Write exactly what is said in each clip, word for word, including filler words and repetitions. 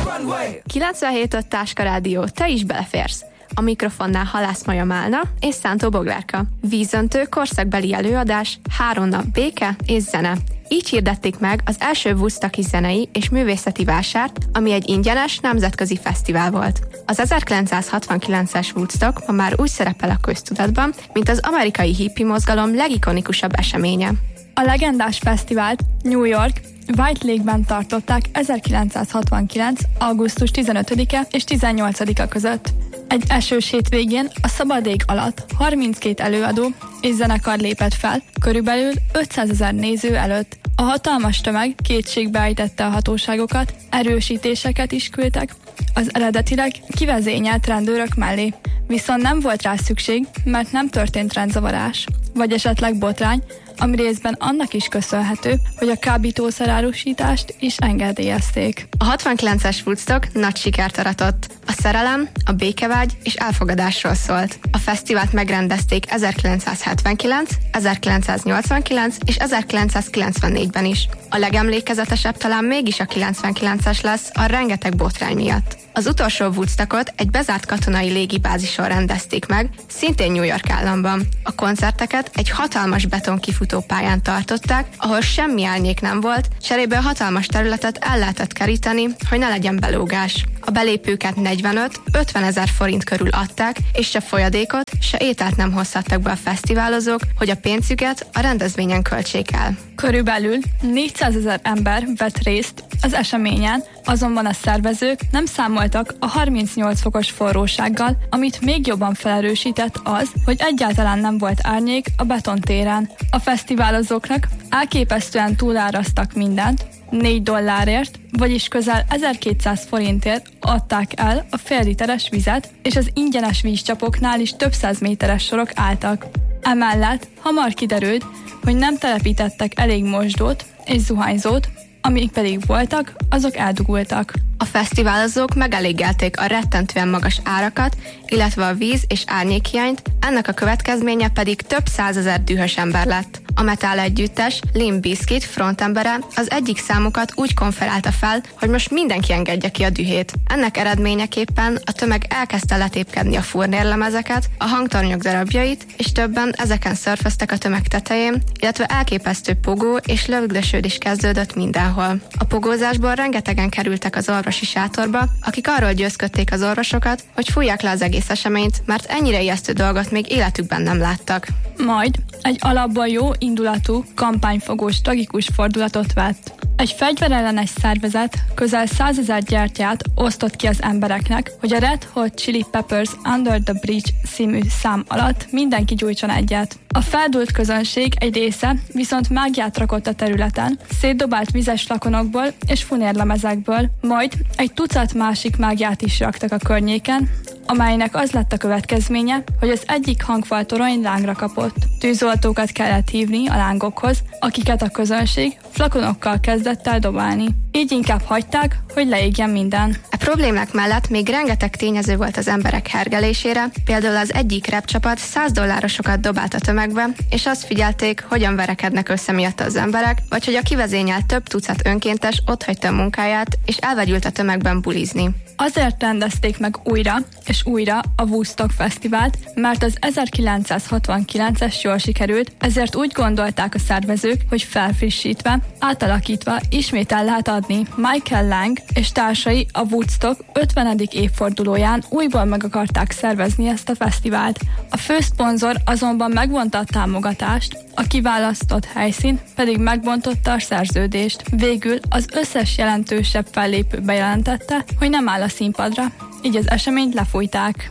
kilencvenhét öt Táska Rádió, te is beleférsz. A mikrofonnál Halász Maja Málna és Szántó Boglárka. Vízöntő korszakbeli előadás, három nap béke és zene. Így hirdették meg az első Woodstocki zenei és művészeti vásárt, ami egy ingyenes nemzetközi fesztivál volt. Az ezerkilencszázhatvankilences Woodstock ma már úgy szerepel a köztudatban, mint az amerikai hippie mozgalom legikonikusabb eseménye. A legendás fesztivált New York White Lake-ben tartották ezerkilencszázhatvankilenc. augusztus tizenötödike és tizennyolcadika között. Egy esős hétvégén a szabad ég alatt harminckét előadó és zenekar lépett fel, körülbelül ötszázezer néző előtt. A hatalmas tömeg kétségbe ejtette a hatóságokat, erősítéseket is küldtek az eredetileg kivezényelt rendőrök mellé. Viszont nem volt rá szükség, mert nem történt rendzavarás, vagy esetleg botrány, ami részben annak is köszönhető, hogy a kábítószerárusítást is engedélyezték. A hatvankilences Woodstock nagy sikert aratott. A szerelem, a békevágy és elfogadásról szólt. A fesztivált megrendezték ezerkilencszázhetvenkilenc, ezerkilencszáznyolcvankilenc és ezerkilencszázkilencvennégyben is. A legemlékezetesebb talán mégis a kilencvenkilences lesz a rengeteg botrány miatt. Az utolsó Woodstockot egy bezárt katonai légibázison rendezték meg, szintén New York államban. A koncerteket egy hatalmas betonkifutópályán tartották, ahol semmi árnyék nem volt, cserébe a hatalmas területet el lehetett keríteni, hogy ne legyen belógás. A belépőket negyvenöt-ötven ezer forint körül adták, és se folyadékot, se ételt nem hozhattak be a fesztiválozók, hogy a pénzüket a rendezvényen költsék el. Körülbelül négyszázezer ember vett részt az eseményen, azonban a szervezők nem számoltak a harmincnyolc fokos forrósággal, amit még jobban felerősített az, hogy egyáltalán nem volt árnyék a betontéren. A fesztiválozóknak elképesztően túláraztak mindent, négy dollárért, vagyis közel ezerkétszáz forintért adták el a fél literes vizet, és az ingyenes vízcsapoknál is több száz méteres sorok álltak. Emellett hamar kiderült, hogy nem telepítettek elég mosdót és zuhanyzót, amik pedig voltak, azok eldugultak. A fesztiválozók megelégelték a rettentően magas árakat, illetve a víz- és árnyékhiányt, ennek a következménye pedig több százezer dühös ember lett. A metal együttes Limp Bizkit frontembere az egyik számukat úgy konferálta fel, hogy most mindenki engedje ki a dühét. Ennek eredményeképpen a tömeg elkezdte letépkedni a furnérlemezeket, a hangtornyok darabjait, és többen ezeken szörföztek a tömeg tetején, illetve elképesztő pogó és lövöldösődés kezdődött mindenhol. A pogózásból rengetegen kerültek az orvosi sátorba, akik arról győzködték az orvosokat, hogy fújják le az egész eseményt, mert ennyire ijesztő dolgot még életükben nem láttak. Majd egy alapból jó indulatú, kampányfogós tragikus fordulatot vett. Egy fegyverellenes szervezet közel százezer gyertyát osztott ki az embereknek, hogy a Red Hot Chili Peppers Under the Bridge című szám alatt mindenki gyújtson egyet. A feldúlt közönség egy része viszont mágiát rakott a területen, szétdobált vizes flakonokból és funérlemezekből, majd egy tucat másik mágiát is raktak a környéken, amelynek az lett a következménye, hogy az egyik hangfal torony lángra kapott. Tűzoltókat kellett hívni a lángokhoz, akiket a közönség flakonokkal kezdett el dobálni. Így inkább hagyták, hogy leégjen minden. A problémák mellett még rengeteg tényező volt az emberek hergelésére, például az egyik rap csapat száz dollárosokat dobált a tömegbe, és azt figyelték, hogyan verekednek össze miatta az emberek, vagy hogy a kivezényelt több tucat önkéntes otthagyta a munkáját, és elvegyült a tömegben bulizni. Azért rendezték meg újra és újra a Woodstock Fesztivált, mert az ezerkilencszázhatvankilences jól sikerült, ezért úgy gondolták a szervezők, hogy felfrissítve, átalakítva ismét el lehet adni. Michael Lang és társai a Woodstock ötvenedik évfordulóján újból meg akarták szervezni ezt a fesztivált. A főszponzor azonban megvonta a támogatást, a kiválasztott helyszín pedig megbontotta a szerződést. Végül az összes jelentősebb fellépő bejelentette, hogy nem áll a színpadra, így az eseményt lefújták.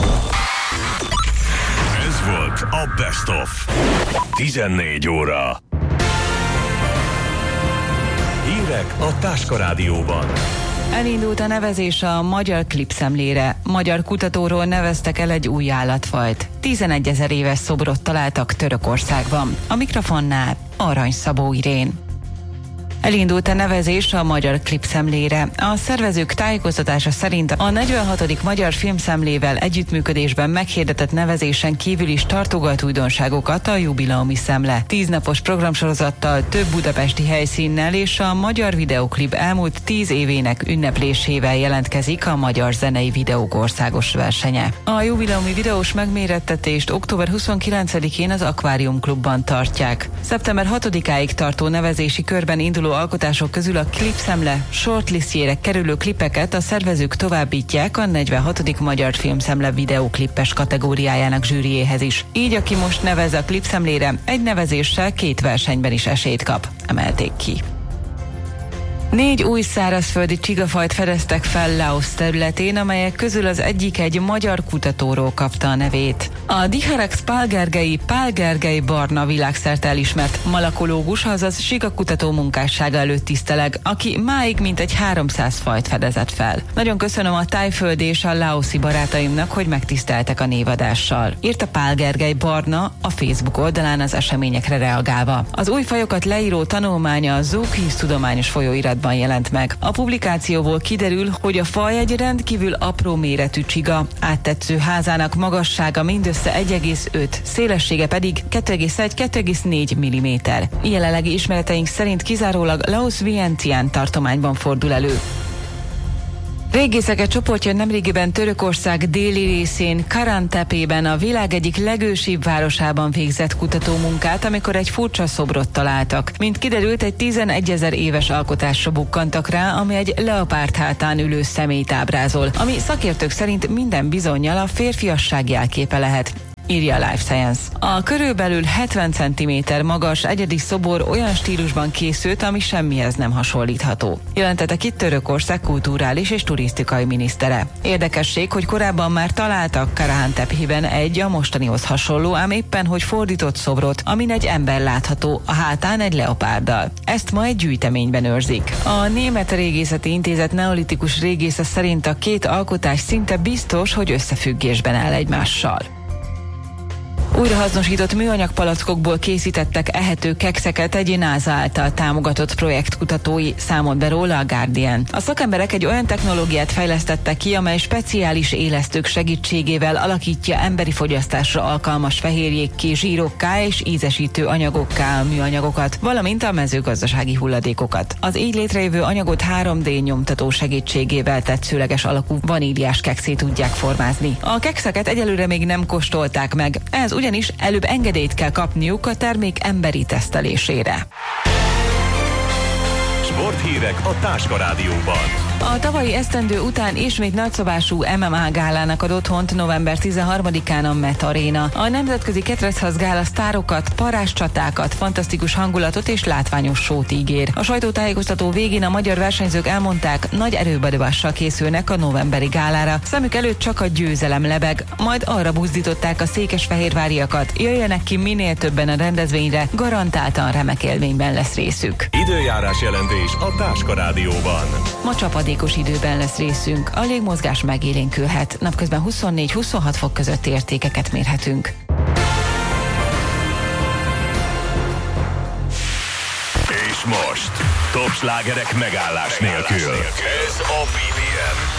Ez volt a Best of. tizennégy óra. Hírek a Táska Rádióban. Elindult a nevezés a magyar klipszemlére. Magyar kutatóról neveztek el egy új állatfajt. tizenegyezer éves szobrot találtak Törökországban. A mikrofonnál Arany Szabó Irén. Elindult a nevezés a Magyar Klipszemlére. A szervezők tájékoztatása szerint a negyvenhatodik Magyar Filmszemlével együttműködésben meghirdetett nevezésen kívül is tartogat újdonságokat a jubileumi szemle. Tíznapos programsorozattal, több budapesti helyszínnel és a magyar videoklip elmúlt tíz évének ünneplésével jelentkezik a Magyar Zenei Videók Országos Versenye. A jubileumi videós megmérettetést október huszonkilencedikén az Akvárium Klubban tartják. szeptember hatodikáig tartó nevezési körben induló alkotások közül a klipszemle shortlistjére kerülő klipeket a szervezők továbbítják a negyvenhatodik Magyar Filmszemle videóklippes kategóriájának zsűriéhez is. Így aki most nevez a klipszemlére, egy nevezéssel két versenyben is esélyt kap, emelték ki. Négy új szárazföldi csigafajt fedeztek fel Laos területén, amelyek közül az egyik egy magyar kutatóról kapta a nevét. A Diharex pálgergei pálgergely barna világszerte elismert malakológus, azaz sigakutató munkássága előtt tiszteleg, aki máig mintegy háromszáz fajt fedezett fel. Nagyon köszönöm a tájföldi és a laoszi barátaimnak, hogy megtiszteltek a névadással, írt a pálgergely barna a Facebook oldalán az eseményekre reagálva. Az új fajokat leíró tanulmánya a Zookeys tudományos folyóiratban jelent meg. A publikációból kiderül, hogy a faj egy rendkívül apró méretű csiga, áttetsző házának magassága mindössze egy egész öt, szélessége pedig kettő egész egy - kettő egész négy milliméter. Jelenlegi ismereteink szerint kizárólag Laos-Vientiane tartományban fordul elő. Régészek csoportja nemrégiben Törökország déli részén, Karan-Tepében, a világ egyik legősibb városában végzett kutatómunkát, amikor egy furcsa szobrot találtak. Mint kiderült, egy tizenegyezer éves alkotásra bukkantak rá, ami egy leopárd hátán ülő személyt ábrázol, ami szakértők szerint minden bizonnyal a férfiasság jelképe lehet, írja a Life Science. A körülbelül hetven centiméter magas egyedi szobor olyan stílusban készült, ami semmihez nem hasonlítható, jelentette ki Törökország kulturális és turisztikai minisztere. Érdekesség, hogy korábban már találtak Karahantepiben egy a mostanihoz hasonló, ám éppen hogy fordított szobrot, amin egy ember látható, a hátán egy leopárddal. Ezt ma egy gyűjteményben őrzik. A Német Régészeti Intézet neolitikus régésze szerint a két alkotás szinte biztos, hogy összefüggésben áll egymással. Újrahasznosított műanyag palackokból készítettek ehető kekszeket egy NASA által támogatott projekt kutatói, számolt be róla a Guardian. A szakemberek egy olyan technológiát fejlesztettek ki, amely speciális élesztők segítségével alakítja emberi fogyasztásra alkalmas fehérjékké, zsírokká és ízesítő anyagokká a műanyagokat, valamint a mezőgazdasági hulladékokat. Az így létrejövő anyagot három dé nyomtató segítségével tetszőleges alakú vaníliás kekszé tudják formázni. A kekszeket egyelőre még nem kóstolták meg, ez ugyanis előbb engedélyt kell kapniuk a termék emberi tesztelésére. Sporthírek a Táska Rádióban. A tavalyi esztendő után ismét nagyszabású em em á gálának ad otthont november tizenharmadikán a Met Arena. A nemzetközi ketrezharc gála sztárokat, parázscsatákat, fantasztikus hangulatot és látványos sót ígér. A sajtótájékoztató végén a magyar versenyzők elmondták, nagy erőbedobással készülnek a novemberi gálára. Szemük előtt csak a győzelem lebeg, majd arra buzdították a székesfehérváriakat, jöjjenek ki minél többen a rendezvényre, garantáltan remek élményben lesz részük. Időjárás jelentés a Táska Rádióban. Ma csapadékos időben lesz részünk, a légmozgás megélénkülhet, napközben huszonnégy-huszonhat fok közötti értékeket mérhetünk. És most top slágerek megállás nélkül. Ez a bé pé em.